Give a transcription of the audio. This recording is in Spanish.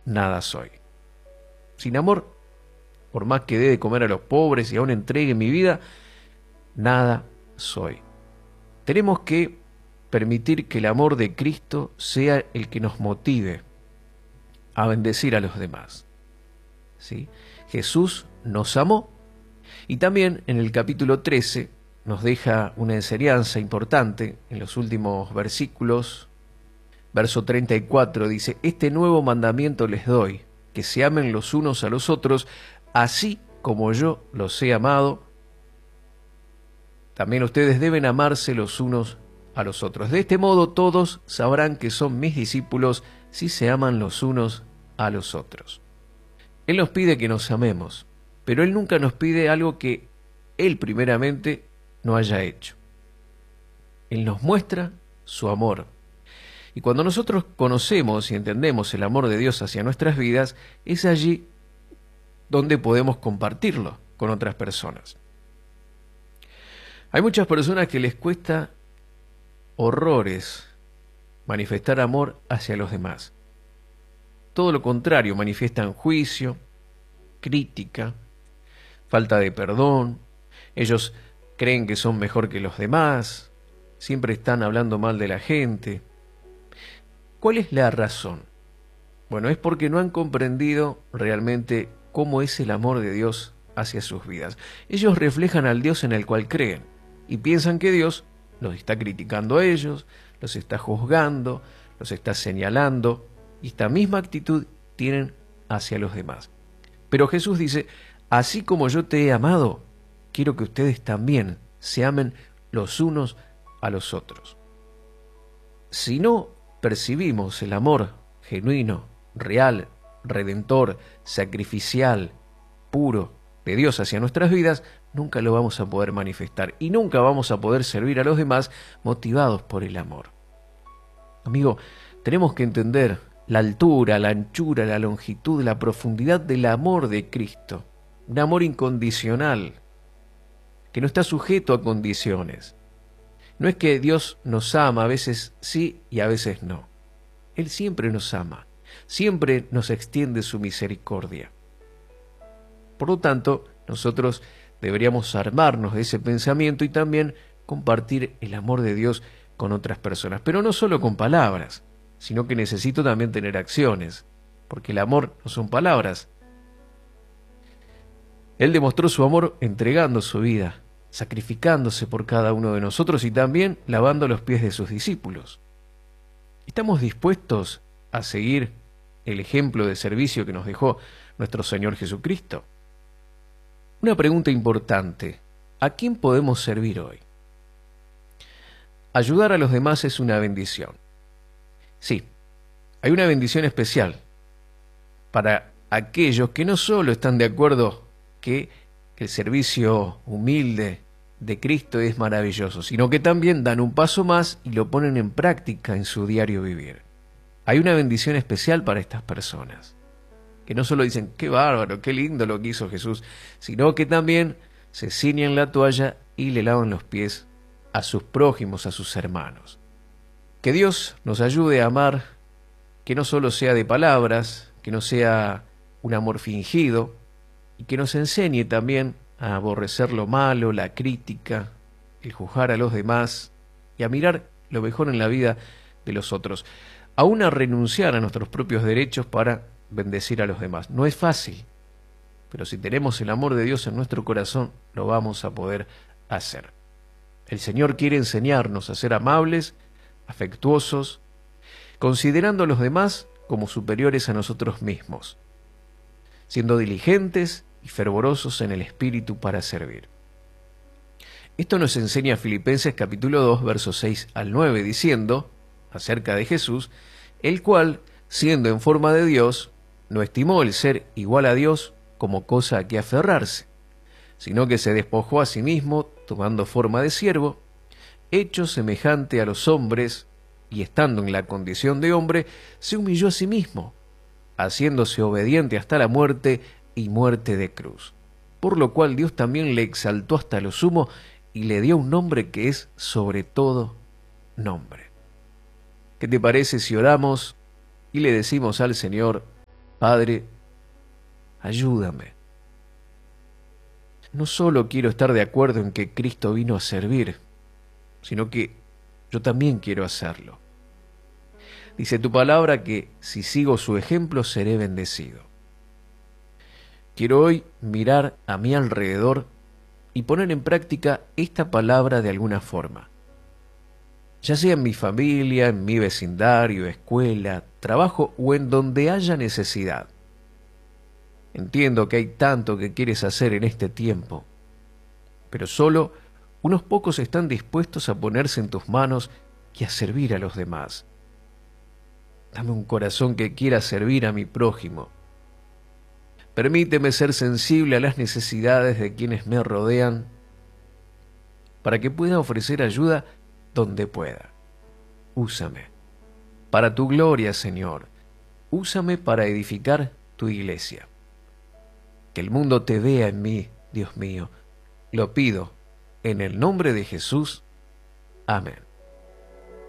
nada soy. Sin amor, por más que dé de comer a los pobres y aún entregue mi vida, nada soy. Tenemos que permitir que el amor de Cristo sea el que nos motive a bendecir a los demás. ¿Sí? Jesús nos amó y también en el capítulo 13 nos deja una enseñanza importante en los últimos versículos. Verso 34 dice: este nuevo mandamiento les doy, que se amen los unos a los otros, así como yo los he amado, también ustedes deben amarse los unos a los otros. De este modo todos sabrán que son mis discípulos si se aman los unos a los otros. Él nos pide que nos amemos, pero Él nunca nos pide algo que Él primeramente no haya hecho. Él nos muestra su amor. Y cuando nosotros conocemos y entendemos el amor de Dios hacia nuestras vidas, es allí donde podemos compartirlo con otras personas. Hay muchas personas que les cuesta horrores manifestar amor hacia los demás. Todo lo contrario, manifiestan juicio, crítica, falta de perdón. Ellos creen que son mejor que los demás, siempre están hablando mal de la gente. ¿Cuál es la razón? Bueno, es porque no han comprendido realmente cómo es el amor de Dios hacia sus vidas. Ellos reflejan al Dios en el cual creen y piensan que Dios los está criticando a ellos, los está juzgando, los está señalando, y esta misma actitud tienen hacia los demás. Pero Jesús dice: así como yo te he amado, quiero que ustedes también se amen los unos a los otros. Si no percibimos el amor genuino, real, redentor, sacrificial, puro de Dios hacia nuestras vidas, nunca lo vamos a poder manifestar y nunca vamos a poder servir a los demás motivados por el amor. Amigo, tenemos que entender la altura, la anchura, la longitud, la profundidad del amor de Cristo. Un amor incondicional, que no está sujeto a condiciones. No es que Dios nos ama, a veces sí y a veces no. Él siempre nos ama, siempre nos extiende su misericordia. Por lo tanto, nosotros deberíamos armarnos de ese pensamiento y también compartir el amor de Dios con otras personas. Pero no solo con palabras, sino que necesito también tener acciones, porque el amor no son palabras. Él demostró su amor entregando su vida, sacrificándose por cada uno de nosotros y también lavando los pies de sus discípulos. ¿Estamos dispuestos a seguir el ejemplo de servicio que nos dejó nuestro Señor Jesucristo? Una pregunta importante: ¿a quién podemos servir hoy? Ayudar a los demás es una bendición. Sí, hay una bendición especial para aquellos que no solo están de acuerdo que el servicio humilde de Cristo es maravilloso, sino que también dan un paso más y lo ponen en práctica en su diario vivir. Hay una bendición especial para estas personas, que no solo dicen qué bárbaro, qué lindo lo que hizo Jesús, sino que también se ciñen la toalla y le lavan los pies a sus prójimos, a sus hermanos. Que Dios nos ayude a amar, que no solo sea de palabras, que no sea un amor fingido, y que nos enseñe también a aborrecer lo malo, la crítica, el juzgar a los demás y a mirar lo mejor en la vida de los otros, aún a renunciar a nuestros propios derechos para bendecir a los demás. No es fácil, pero si tenemos el amor de Dios en nuestro corazón, lo vamos a poder hacer. El Señor quiere enseñarnos a ser amables, afectuosos, considerando a los demás como superiores a nosotros mismos, siendo diligentes y fervorosos en el espíritu para servir. Esto nos enseña Filipenses capítulo 2, versos 6 al 9, diciendo, acerca de Jesús, el cual, siendo en forma de Dios, no estimó el ser igual a Dios como cosa a que aferrarse, sino que se despojó a sí mismo, tomando forma de siervo, hecho semejante a los hombres, y estando en la condición de hombre, se humilló a sí mismo, haciéndose obediente hasta la muerte y muerte de cruz. Por lo cual Dios también le exaltó hasta lo sumo y le dio un nombre que es sobre todo nombre. ¿Qué te parece si oramos y le decimos al Señor: Padre, ayúdame. No solo quiero estar de acuerdo en que Cristo vino a servir, sino que yo también quiero hacerlo. Dice tu palabra que si sigo su ejemplo seré bendecido. Quiero hoy mirar a mi alrededor y poner en práctica esta palabra de alguna forma. Ya sea en mi familia, en mi vecindario, escuela, trabajo o en donde haya necesidad. Entiendo que hay tanto que quieres hacer en este tiempo, pero solo unos pocos están dispuestos a ponerse en tus manos y a servir a los demás. Dame un corazón que quiera servir a mi prójimo. Permíteme ser sensible a las necesidades de quienes me rodean para que pueda ofrecer ayuda donde pueda. Úsame. Para tu gloria, Señor. Úsame para edificar tu iglesia. Que el mundo te vea en mí, Dios mío. Lo pido en el nombre de Jesús. Amén.